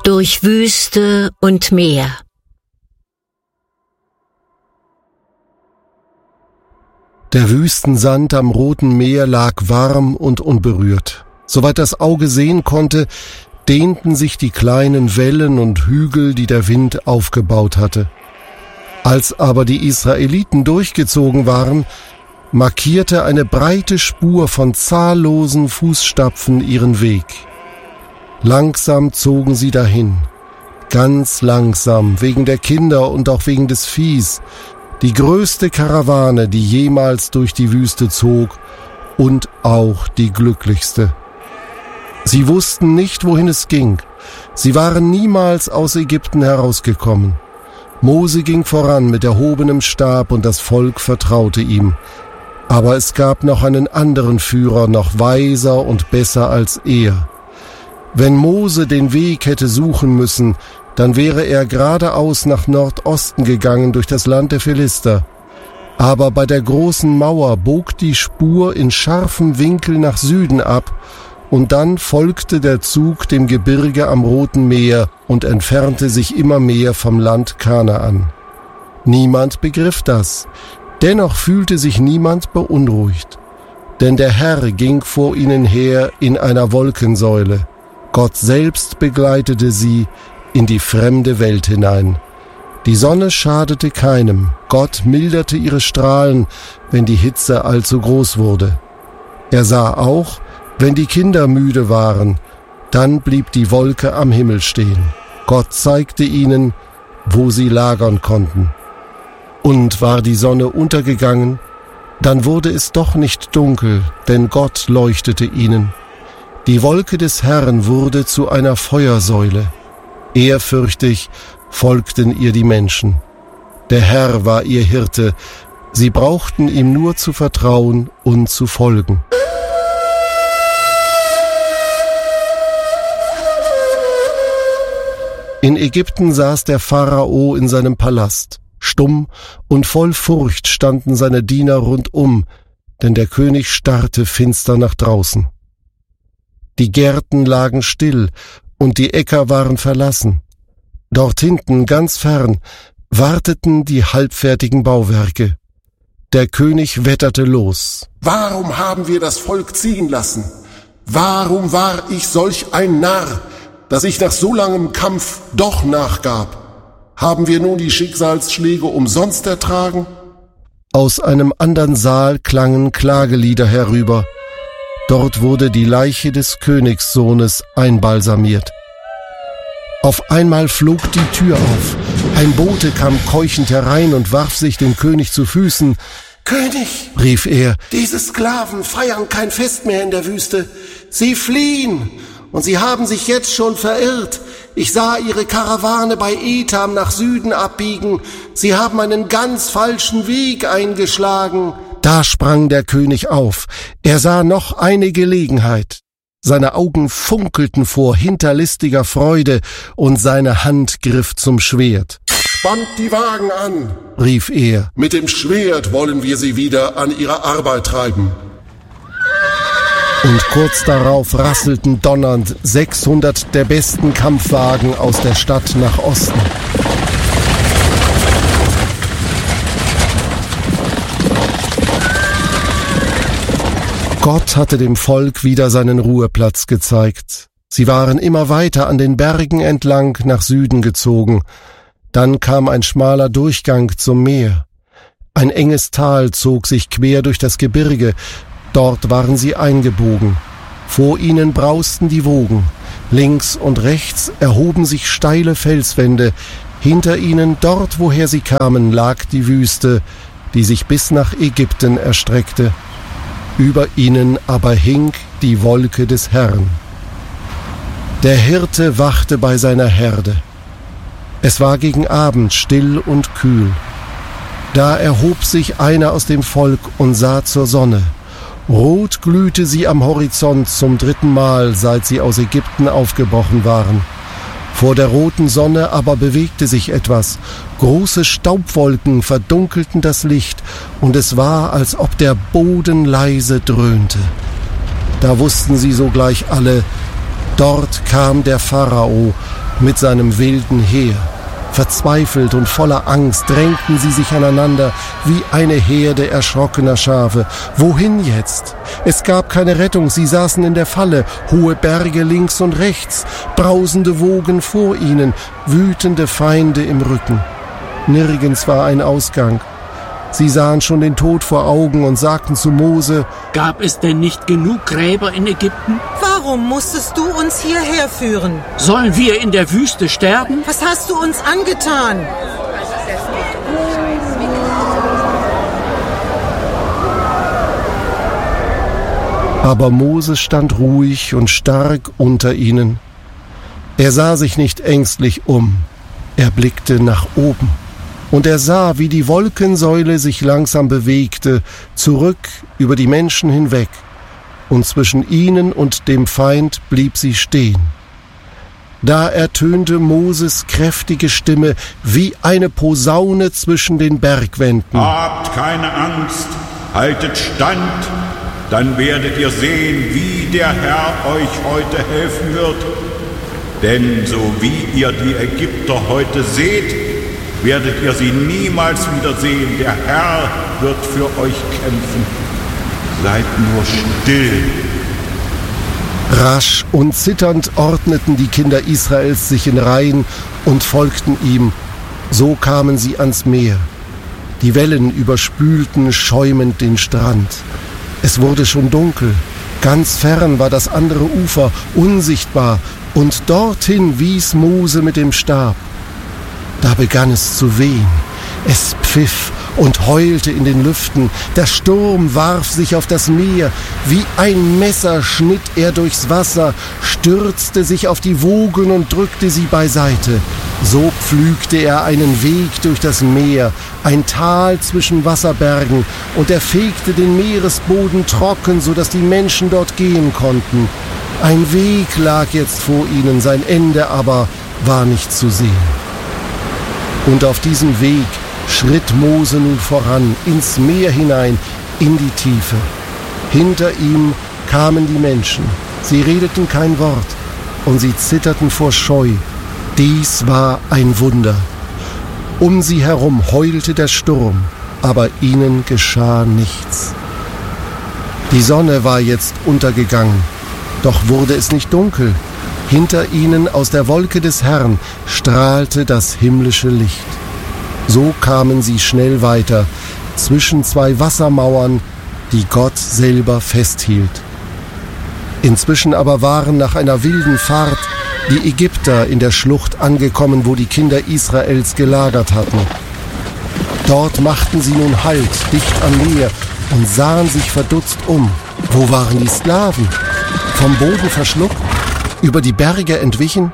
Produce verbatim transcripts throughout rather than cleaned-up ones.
Durch Wüste und Meer. Der Wüstensand am Roten Meer lag warm und unberührt. Soweit das Auge sehen konnte, dehnten sich die kleinen Wellen und Hügel, die der Wind aufgebaut hatte. Als aber die Israeliten durchgezogen waren, markierte eine breite Spur von zahllosen Fußstapfen ihren Weg. Langsam zogen sie dahin, ganz langsam, wegen der Kinder und auch wegen des Viehs, die größte Karawane, die jemals durch die Wüste zog und auch die glücklichste. Sie wussten nicht, wohin es ging. Sie waren niemals aus Ägypten herausgekommen. Mose ging voran mit erhobenem Stab und das Volk vertraute ihm. Aber es gab noch einen anderen Führer, noch weiser und besser als er. Wenn Mose den Weg hätte suchen müssen, dann wäre er geradeaus nach Nordosten gegangen durch das Land der Philister. Aber bei der großen Mauer bog die Spur in scharfem Winkel nach Süden ab, und dann folgte der Zug dem Gebirge am Roten Meer und entfernte sich immer mehr vom Land Kanaan. Niemand begriff das, dennoch fühlte sich niemand beunruhigt, denn der Herr ging vor ihnen her in einer Wolkensäule. Gott selbst begleitete sie in die fremde Welt hinein. Die Sonne schadete keinem, Gott milderte ihre Strahlen, wenn die Hitze allzu groß wurde. Er sah auch, wenn die Kinder müde waren, dann blieb die Wolke am Himmel stehen. Gott zeigte ihnen, wo sie lagern konnten. Und war die Sonne untergegangen, dann wurde es doch nicht dunkel, denn Gott leuchtete ihnen. Die Wolke des Herrn wurde zu einer Feuersäule. Ehrfürchtig folgten ihr die Menschen. Der Herr war ihr Hirte. Sie brauchten ihm nur zu vertrauen und zu folgen. In Ägypten saß der Pharao in seinem Palast. Stumm und voll Furcht standen seine Diener rundum, denn der König starrte finster nach draußen. Die Gärten lagen still und die Äcker waren verlassen. Dort hinten, ganz fern, warteten die halbfertigen Bauwerke. Der König wetterte los. Warum haben wir das Volk ziehen lassen? Warum war ich solch ein Narr, dass ich nach so langem Kampf doch nachgab? Haben wir nun die Schicksalsschläge umsonst ertragen? Aus einem andern Saal klangen Klagelieder herüber. Dort wurde die Leiche des Königssohnes einbalsamiert. Auf einmal flog die Tür auf. Ein Bote kam keuchend herein und warf sich dem König zu Füßen. »König«, rief er, »diese Sklaven feiern kein Fest mehr in der Wüste. Sie fliehen und sie haben sich jetzt schon verirrt. Ich sah ihre Karawane bei Etam nach Süden abbiegen. Sie haben einen ganz falschen Weg eingeschlagen.« Da sprang der König auf. Er sah noch eine Gelegenheit. Seine Augen funkelten vor hinterlistiger Freude und seine Hand griff zum Schwert. »Spannt die Wagen an«, rief er. »Mit dem Schwert wollen wir sie wieder an ihre Arbeit treiben.« Und kurz darauf rasselten donnernd sechshundert der besten Kampfwagen aus der Stadt nach Osten. Gott hatte dem Volk wieder seinen Ruheplatz gezeigt. Sie waren immer weiter an den Bergen entlang nach Süden gezogen. Dann kam ein schmaler Durchgang zum Meer. Ein enges Tal zog sich quer durch das Gebirge. Dort waren sie eingebogen. Vor ihnen brausten die Wogen. Links und rechts erhoben sich steile Felswände. Hinter ihnen, dort woher sie kamen, lag die Wüste, die sich bis nach Ägypten erstreckte. Über ihnen aber hing die Wolke des Herrn. Der Hirte wachte bei seiner Herde. Es war gegen Abend still und kühl. Da erhob sich einer aus dem Volk und sah zur Sonne. Rot glühte sie am Horizont zum dritten Mal, seit sie aus Ägypten aufgebrochen waren. Vor der roten Sonne aber bewegte sich etwas. Große Staubwolken verdunkelten das Licht, und es war, als ob der Boden leise dröhnte. Da wussten sie sogleich alle, dort kam der Pharao, mit seinem wilden Heer. Verzweifelt und voller Angst drängten sie sich aneinander wie eine Herde erschrockener Schafe. Wohin jetzt? Es gab keine Rettung, sie saßen in der Falle, hohe Berge links und rechts, brausende Wogen vor ihnen, wütende Feinde im Rücken. Nirgends war ein Ausgang. Sie sahen schon den Tod vor Augen und sagten zu Mose: Gab es denn nicht genug Gräber in Ägypten? Warum musstest du uns hierher führen? Sollen wir in der Wüste sterben? Was hast du uns angetan? Aber Mose stand ruhig und stark unter ihnen. Er sah sich nicht ängstlich um. Er blickte nach oben. Und er sah, wie die Wolkensäule sich langsam bewegte, zurück über die Menschen hinweg. Und zwischen ihnen und dem Feind blieb sie stehen. Da ertönte Moses kräftige Stimme wie eine Posaune zwischen den Bergwänden. Habt keine Angst, haltet stand, dann werdet ihr sehen, wie der Herr euch heute helfen wird. Denn so wie ihr die Ägypter heute seht, werdet ihr sie niemals wiedersehen. Der Herr wird für euch kämpfen. Seid nur still. Rasch und zitternd ordneten die Kinder Israels sich in Reihen und folgten ihm. So kamen sie ans Meer. Die Wellen überspülten schäumend den Strand. Es wurde schon dunkel. Ganz fern war das andere Ufer, unsichtbar, und dorthin wies Mose mit dem Stab. Da begann es zu wehen. Es pfiff und heulte in den Lüften. Der Sturm warf sich auf das Meer. Wie ein Messer schnitt er durchs Wasser, stürzte sich auf die Wogen und drückte sie beiseite. So pflügte er einen Weg durch das Meer, ein Tal zwischen Wasserbergen, und er fegte den Meeresboden trocken, sodass die Menschen dort gehen konnten. Ein Weg lag jetzt vor ihnen, sein Ende aber war nicht zu sehen. Und auf diesem Weg schritt Mose nun voran, ins Meer hinein, in die Tiefe. Hinter ihm kamen die Menschen. Sie redeten kein Wort und sie zitterten vor Scheu. Dies war ein Wunder. Um sie herum heulte der Sturm, aber ihnen geschah nichts. Die Sonne war jetzt untergegangen, doch wurde es nicht dunkel. Hinter ihnen aus der Wolke des Herrn strahlte das himmlische Licht. So kamen sie schnell weiter, zwischen zwei Wassermauern, die Gott selber festhielt. Inzwischen aber waren nach einer wilden Fahrt die Ägypter in der Schlucht angekommen, wo die Kinder Israels gelagert hatten. Dort machten sie nun Halt, dicht am Meer, und sahen sich verdutzt um. Wo waren die Sklaven? Vom Boden verschluckt? Über die Berge entwichen?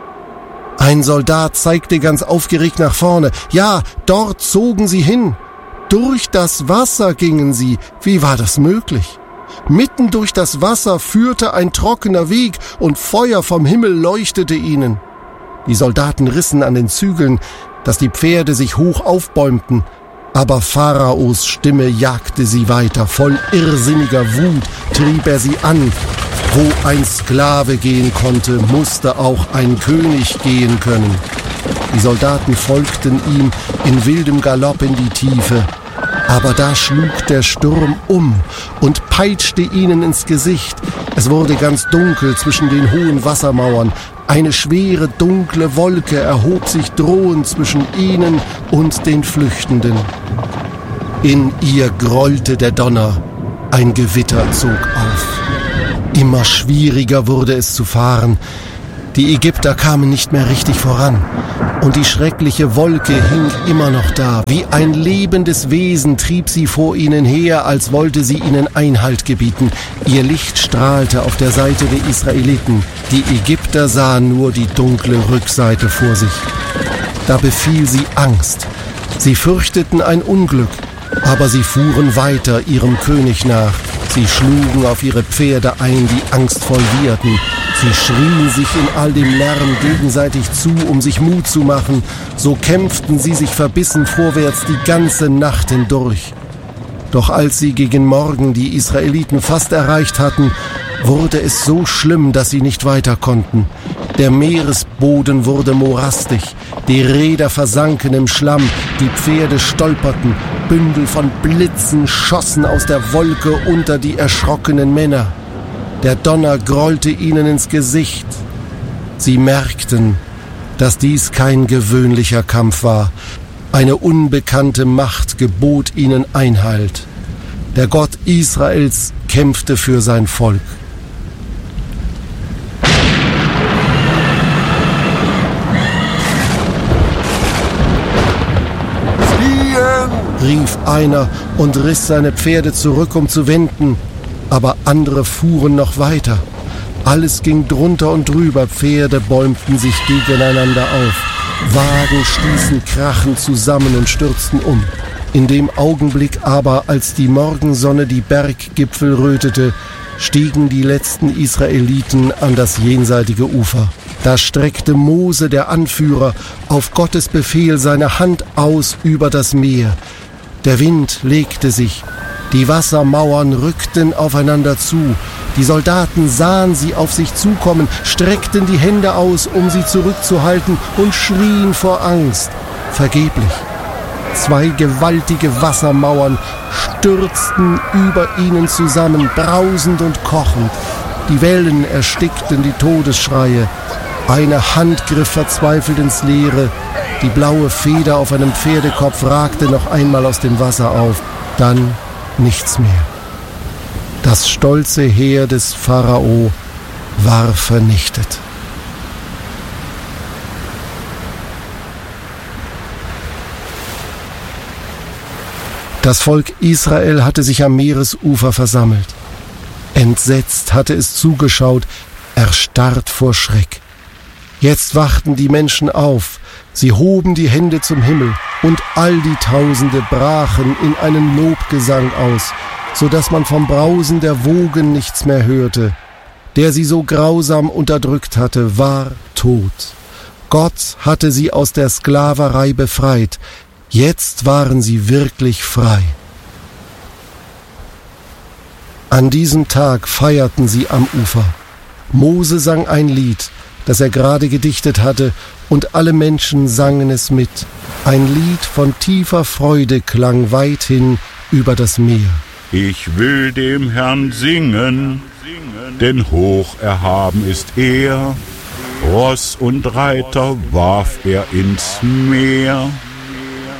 Ein Soldat zeigte ganz aufgeregt nach vorne. Ja, dort zogen sie hin. Durch das Wasser gingen sie. Wie war das möglich? Mitten durch das Wasser führte ein trockener Weg und Feuer vom Himmel leuchtete ihnen. Die Soldaten rissen an den Zügeln, dass die Pferde sich hoch aufbäumten. Aber Pharaos Stimme jagte sie weiter. Voll irrsinniger Wut trieb er sie an. Wo ein Sklave gehen konnte, musste auch ein König gehen können. Die Soldaten folgten ihm in wildem Galopp in die Tiefe. Aber da schlug der Sturm um und peitschte ihnen ins Gesicht. Es wurde ganz dunkel zwischen den hohen Wassermauern. Eine schwere, dunkle Wolke erhob sich drohend zwischen ihnen und den Flüchtenden. In ihr grollte der Donner. Ein Gewitter zog auf. Immer schwieriger wurde es zu fahren. Die Ägypter kamen nicht mehr richtig voran. Und die schreckliche Wolke hing immer noch da. Wie ein lebendes Wesen trieb sie vor ihnen her, als wollte sie ihnen Einhalt gebieten. Ihr Licht strahlte auf der Seite der Israeliten. Die Ägypter sahen nur die dunkle Rückseite vor sich. Da befiel sie Angst. Sie fürchteten ein Unglück, aber sie fuhren weiter ihrem König nach. Sie schlugen auf ihre Pferde ein, die angstvoll wieherten. Sie schrien sich in all dem Lärm gegenseitig zu, um sich Mut zu machen. So kämpften sie sich verbissen vorwärts die ganze Nacht hindurch. Doch als sie gegen Morgen die Israeliten fast erreicht hatten, wurde es so schlimm, dass sie nicht weiter konnten. Der Meeresboden wurde morastig, die Räder versanken im Schlamm, die Pferde stolperten, Bündel von Blitzen schossen aus der Wolke unter die erschrockenen Männer. Der Donner grollte ihnen ins Gesicht. Sie merkten, dass dies kein gewöhnlicher Kampf war. Eine unbekannte Macht gebot ihnen Einhalt. Der Gott Israels kämpfte für sein Volk. Rief einer und riss seine Pferde zurück, um zu wenden. Aber andere fuhren noch weiter. Alles ging drunter und drüber, Pferde bäumten sich gegeneinander auf. Wagen stießen krachend zusammen und stürzten um. In dem Augenblick aber, als die Morgensonne die Berggipfel rötete, stiegen die letzten Israeliten an das jenseitige Ufer. Da streckte Mose, der Anführer, auf Gottes Befehl seine Hand aus über das Meer. Der Wind legte sich, die Wassermauern rückten aufeinander zu, die Soldaten sahen sie auf sich zukommen, streckten die Hände aus, um sie zurückzuhalten und schrien vor Angst. Vergeblich. Zwei gewaltige Wassermauern stürzten über ihnen zusammen, brausend und kochend. Die Wellen erstickten die Todesschreie. Eine Hand griff verzweifelt ins Leere. Die blaue Feder auf einem Pferdekopf ragte noch einmal aus dem Wasser auf. Dann nichts mehr. Das stolze Heer des Pharao war vernichtet. Das Volk Israel hatte sich am Meeresufer versammelt. Entsetzt hatte es zugeschaut, erstarrt vor Schreck. Jetzt wachten die Menschen auf, sie hoben die Hände zum Himmel und all die Tausende brachen in einen Lobgesang aus, so dass man vom Brausen der Wogen nichts mehr hörte. Der sie so grausam unterdrückt hatte, war tot. Gott hatte sie aus der Sklaverei befreit. Jetzt waren sie wirklich frei. An diesem Tag feierten sie am Ufer. Mose sang ein Lied, das er gerade gedichtet hatte, und alle Menschen sangen es mit. Ein Lied von tiefer Freude klang weithin über das Meer. Ich will dem Herrn singen, denn hoch erhaben ist er. Ross und Reiter warf er ins Meer.